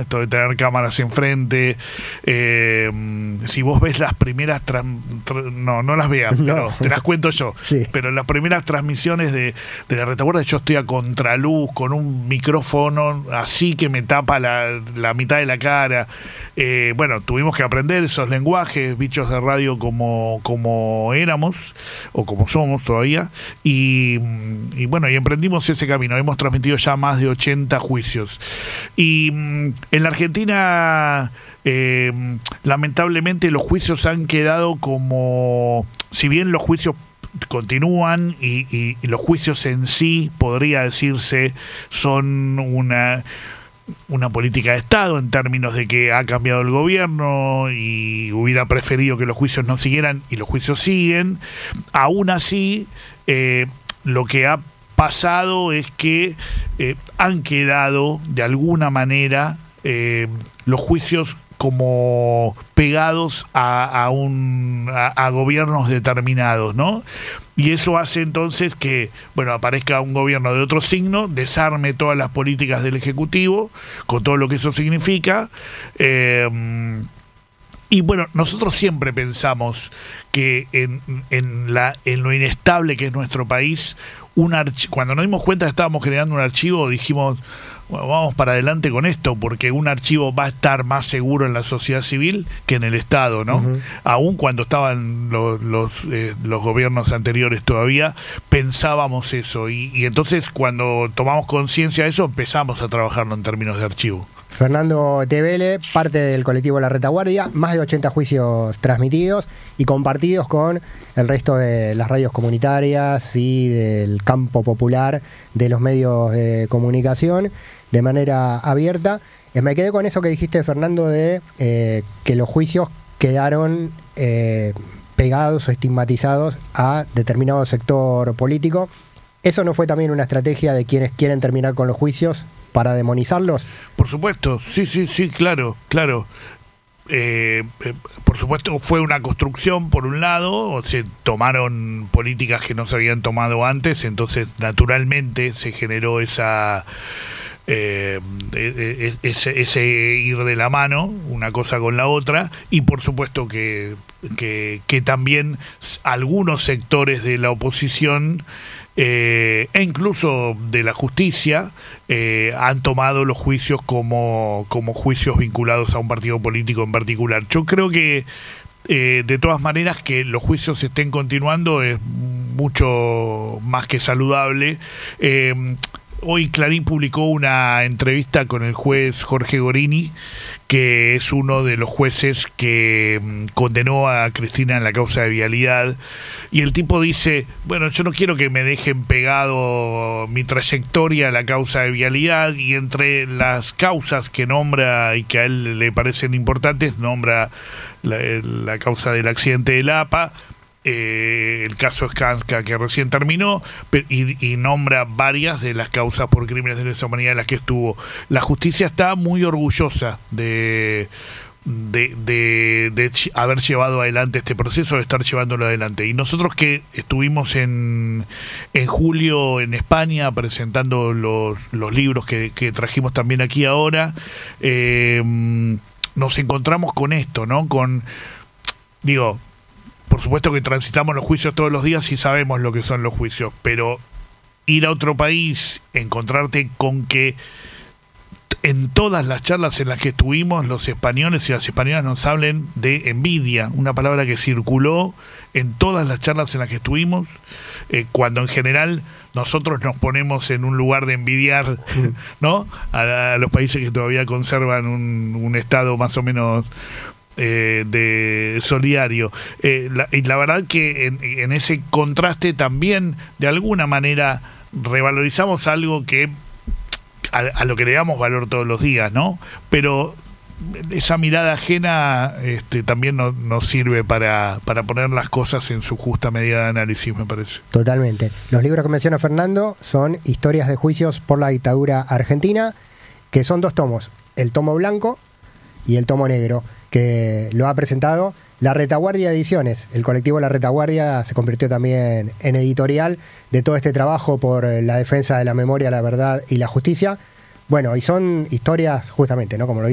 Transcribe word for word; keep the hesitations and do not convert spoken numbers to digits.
esto de tener cámaras enfrente. Eh, si vos ves las primeras, tran, tra, no, no las veas, no. Pero te las cuento yo. Sí. Pero las primeras transmisiones de, de la retaguardia, yo estoy a contraluz con un micrófono así que me tapa la, la mitad de la cara. Eh, bueno, tuvimos que aprender esos lenguajes, bichos de radio como, como éramos, o como somos todavía, y, y bueno, y emprendimos ese camino. Hemos transmitido ya más de ochenta juicios. Y en la Argentina, eh, lamentablemente, los juicios han quedado como, si bien los juicios continúan y, y, y los juicios en sí, podría decirse, son una... una política de Estado en términos de que ha cambiado el gobierno y hubiera preferido que los juicios no siguieran y los juicios siguen. Aún así, eh, lo que ha pasado es que eh, han quedado de alguna manera eh, los juicios como pegados a, a, un, a, a gobiernos determinados, ¿no? Y eso hace entonces que, bueno, aparezca un gobierno de otro signo, desarme todas las políticas del Ejecutivo, con todo lo que eso significa. Eh, y bueno, nosotros siempre pensamos que en, en, la, en lo inestable que es nuestro país, un archi- cuando nos dimos cuenta que estábamos generando un archivo, dijimos, bueno, vamos para adelante con esto, porque un archivo va a estar más seguro en la sociedad civil que en el Estado, ¿no? Uh-huh. Aún cuando estaban los los, eh, los gobiernos anteriores todavía, pensábamos eso. Y, y entonces, cuando tomamos conciencia de eso, empezamos a trabajarlo en términos de archivo. Fernando Tevele, parte del colectivo La Retaguardia, más de ochenta juicios transmitidos y compartidos con el resto de las radios comunitarias y del campo popular de los medios de comunicación de manera abierta. Eh, me quedé con eso que dijiste, Fernando, de eh, que los juicios quedaron eh, pegados o estigmatizados a determinado sector político. ¿Eso no fue también una estrategia de quienes quieren terminar con los juicios para demonizarlos? Por supuesto, sí, sí, sí, claro, claro. Eh, eh, por supuesto fue una construcción por un lado, se tomaron políticas que no se habían tomado antes, entonces naturalmente se generó esa eh, ese, ese ir de la mano, una cosa con la otra, y por supuesto que, que, que también algunos sectores de la oposición Eh, e incluso de la justicia eh, han tomado los juicios como, como juicios vinculados a un partido político en particular. Yo creo que eh, de todas maneras que los juicios estén continuando es mucho más que saludable. Eh, hoy Clarín publicó una entrevista con el juez Jorge Gorini, que es uno de los jueces que mmm, condenó a Cristina en la causa de vialidad, y el tipo dice, bueno, yo no quiero que me dejen pegado mi trayectoria a la causa de vialidad, y entre las causas que nombra y que a él le parecen importantes, nombra la, la causa del accidente de la A P A, Eh, el caso Skanska que recién terminó, y, y nombra varias de las causas por crímenes de lesa humanidad en las que estuvo. La justicia está muy orgullosa de, de, de, de haber llevado adelante este proceso, de estar llevándolo adelante. Y nosotros que estuvimos en, en julio en España presentando los, los libros que, que trajimos también aquí ahora, eh, nos encontramos con esto, ¿no? Con, digo, por supuesto que transitamos los juicios todos los días y sabemos lo que son los juicios, pero ir a otro país, encontrarte con que en todas las charlas en las que estuvimos, los españoles y las españolas nos hablen de envidia, una palabra que circuló en todas las charlas en las que estuvimos, eh, cuando en general nosotros nos ponemos en un lugar de envidiar, ¿no? A, a los países que todavía conservan un, un estado más o menos Eh, de solidario. Eh, la, y la verdad que en, en ese contraste también de alguna manera revalorizamos algo que a, a lo que le damos valor todos los días, ¿no? Pero esa mirada ajena este, también no, nos sirve para, para poner las cosas en su justa medida de análisis, me parece. Totalmente. Los libros que menciona Fernando son Historias de juicios por la dictadura argentina, que son dos tomos, el tomo blanco y el tomo negro, que lo ha presentado La Retaguardia Ediciones. El colectivo La Retaguardia se convirtió también en editorial de todo este trabajo por la defensa de la memoria, la verdad y la justicia. Bueno, y son historias justamente, ¿no? Como lo